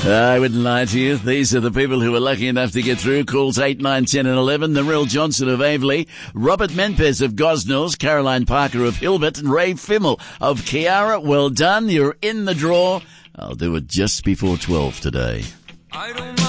I wouldn't lie to you. These are the people who were lucky enough to get through. Calls 8, 9, 10 and 11. Narelle Johnson of Aveley, Robert Menpes of Gosnells, Caroline Parker of Hilbert, and Ray Fimmel of Kiara. Well done. You're in the draw. I'll do it just before 12 today.